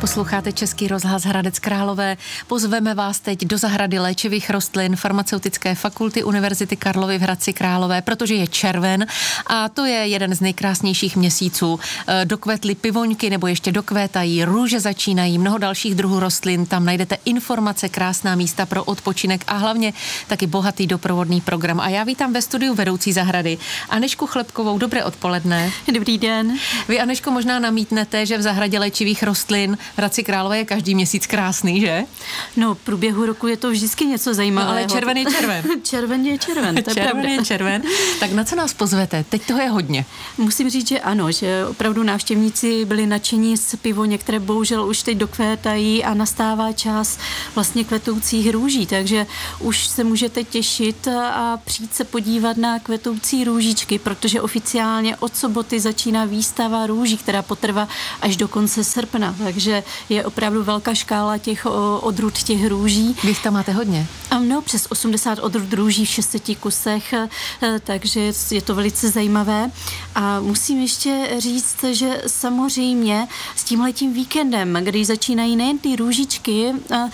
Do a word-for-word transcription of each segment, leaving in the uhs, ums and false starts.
Posloucháte Český rozhlas Hradec Králové. Pozveme vás teď do zahrady léčivých rostlin Farmaceutické fakulty Univerzity Karlovy v Hradci Králové, protože je červen a to je jeden z nejkrásnějších měsíců. Dokvetly pivoňky nebo ještě dokvétají, růže začínají, mnoho dalších druhů rostlin. Tam najdete informace, krásná místa pro odpočinek a hlavně taky bohatý doprovodný program. A já vítám ve studiu vedoucí zahrady Anežku Chlebkovou. Dobré odpoledne. Dobrý den. Vy, Anežko, možná namítnete, že v zahradě léčivých rostlin v Hradci Králové je každý měsíc krásný, že? No, v průběhu roku je to vždycky něco zajímavého. No, ale červen je červen. Červen je červen, to je červen pravda. je červen. Tak na co nás pozvete? Teď toho je hodně. Musím říct, že ano, že opravdu návštěvníci byli nadšení z pivo, některé bohužel už teď dokvétají a nastává čas vlastně kvetoucích růží, takže už se můžete těšit a přijít se podívat na kvetoucí růžičky, protože oficiálně od soboty začíná výstava růží, která potrvá až do konce srpna, takže je opravdu velká škála těch odrůd těch růží. Vy tam máte hodně? Ano, přes osmdesát odrůd růží v šesti kusech, takže je to velice zajímavé. A musím ještě říct, že samozřejmě s tímhletím víkendem, kdy začínají nejen ty růžičky,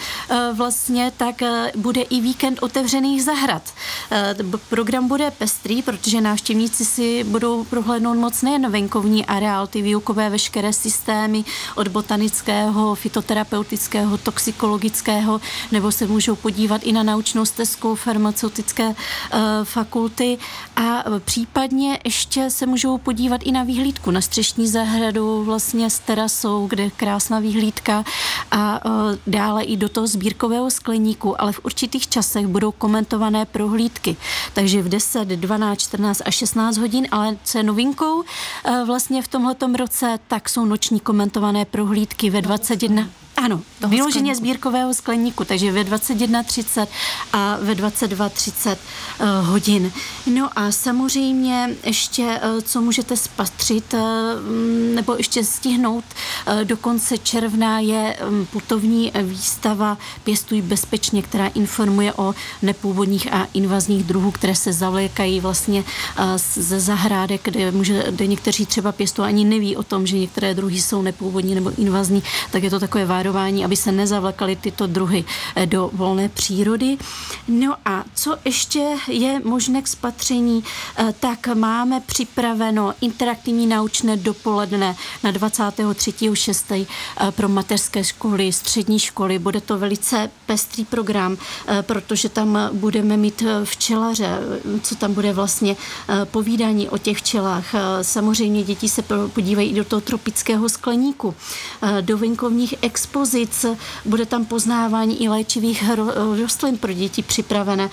vlastně tak bude i víkend otevřených zahrad. Program bude pestrý, protože návštěvníci si budou prohlédnout moc nejen venkovní areál, ty výukové veškeré systémy od botanického, fytoterapeutického, toxikologického, nebo se můžou podívat i na naučnou stezku farmaceutické uh, fakulty a případně ještě se můžou podívat i na výhlídku na střešní zahradu vlastně s terasou, kde je krásná výhlídka a uh, dále i do toho sbírkového skleníku, ale v určitých časech budou komentované prohlídky. Takže v deset, dvanáct, čtrnáct a šestnáct hodin, ale co je novinkou uh, vlastně v tomhletom roce, tak jsou noční komentované prohlídky ve dvacet jedna. Ano, vyloženě sbírkového skleníku, takže ve dvacet jedna třicet a ve dvacet dva třicet uh, hodin. No a samozřejmě ještě, uh, co můžete spatřit, uh, nebo ještě stihnout uh, do konce června je um, putovní výstava Pěstuj bezpečně, která informuje o nepůvodních a invazních druhů, které se zavlékají vlastně uh, ze zahrádek, kde, může, kde někteří třeba pěstují ani neví o tom, že některé druhy jsou nepůvodní nebo invazní, tak je to takové varování, aby se nezavlekaly tyto druhy do volné přírody. No a co ještě je možné k spatření, tak máme připraveno interaktivní naučné dopoledne na dvacátého třetího šestého pro mateřské školy, střední školy. Bude to velice pestrý program, protože tam budeme mít včelaře, co tam bude vlastně povídání o těch včelách. Samozřejmě děti se podívají i do toho tropického skleníku, do venkovních expozic, bude tam poznávání i léčivých rostlin pro děti připravené,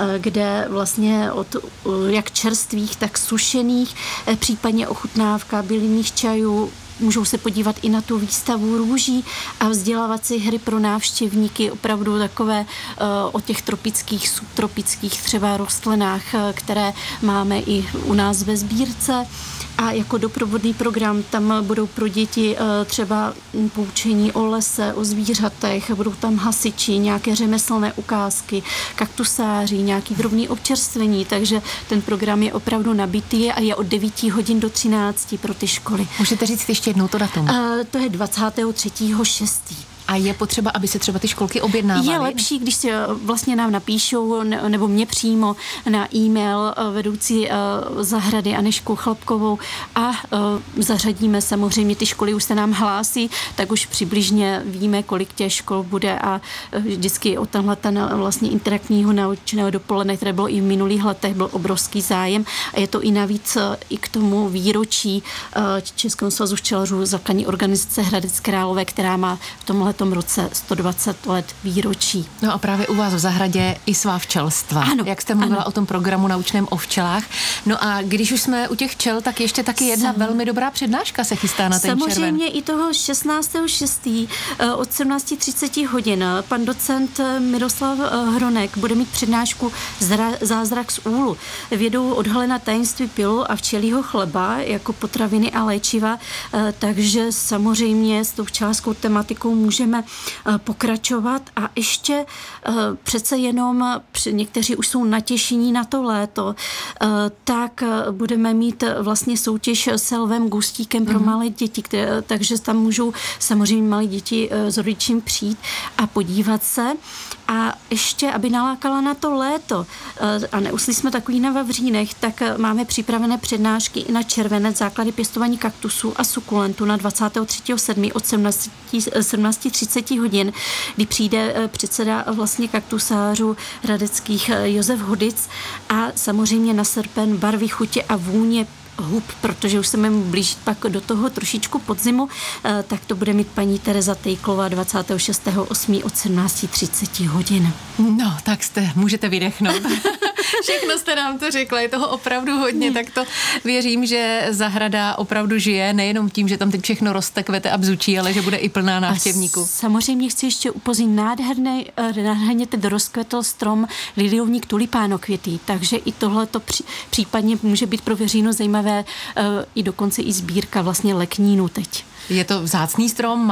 kde vlastně od jak čerstvých, tak sušených, případně ochutnávka bylinných čajů. Můžou se podívat i na tu výstavu růží a vzdělávací hry pro návštěvníky, opravdu takové uh, o těch tropických, subtropických třeba rostlinách, které máme i u nás ve sbírce. A jako doprovodný program tam budou pro děti uh, třeba poučení o lese, o zvířatech, budou tam hasiči, nějaké řemeslné ukázky, kaktusáři, nějaký drobný občerstvení, takže ten program je opravdu nabitý a je od devíti hodin do třinácti pro ty školy. Můžete říct ještě jednou to datum? Uh, to je dvacátého třetího šestého A je potřeba, aby se třeba ty školky objednávaly? Je lepší, když si vlastně nám napíšou, nebo mě přímo na e-mail vedoucí zahrady Anežku Chlebkovou a zařadíme samozřejmě, ty školy už se nám hlásí, tak už přibližně víme, kolik těch škol bude a vždycky o tenhle ten vlastně interaktivního naučného dopoledne, které bylo i v minulých letech, byl obrovský zájem a je to i navíc i k tomu výročí Českého svazu včelařů, základní organizace Hradec Králové, která má v tomhle tom roce sto dvacet let výročí. No a právě u vás v zahradě i svá včelstva. Ano, jak jste mluvila ano. o tom programu naučném o včelách. No a když už jsme u těch včel, tak ještě taky jedna Sam... velmi dobrá přednáška se chystá na ten Samozřejmě červen. Samozřejmě i toho šestnáctého šestého od sedmnáct třicet hodin pan docent Miroslav Hronek bude mít přednášku Zázrak z úlu. Vědou odhalena tajemství pilu a včelího chleba jako potraviny a léčiva, takže samozřejmě s tou včelařskou tematikou může můžeme pokračovat a ještě přece jenom někteří už jsou natěšení na to léto, tak budeme mít vlastně soutěž s Lvem Gustíkem pro mm. malé děti, které, takže tam můžou samozřejmě malé děti s rodičím přijít a podívat se. A ještě, aby nalákala na to léto a neusli jsme takový na Vavřínech, tak máme připravené přednášky i na červenec, základy pěstování kaktusů a sukulentů na dvacátého třetího sedmého od sedmnáct třicet hodin, kdy přijde předseda vlastně kaktusářů hradeckých Josef Hodic a samozřejmě na srpen barvy, chutě a vůně hub, protože už se mi blížit pak do toho trošičku podzimu, tak to bude mít paní Tereza Tejklová dvacátého šestého osmého od sedmnáct třicet hodin. No, tak jste, můžete vydechnout. Všechno jste nám to řekla, je toho opravdu hodně, tak to věřím, že zahrada opravdu žije, nejenom tím, že tam teď všechno roste, kvete a bzučí, ale že bude i plná návštěvníků. A samozřejmě chci ještě upozornit, nádherné, nádherně teď rozkvetl strom liliovník tulipánokvětý, takže i tohleto pří, případně může být pro veřejnost zajímavé, i dokonce i sbírka vlastně leknínů teď. Je to vzácný strom?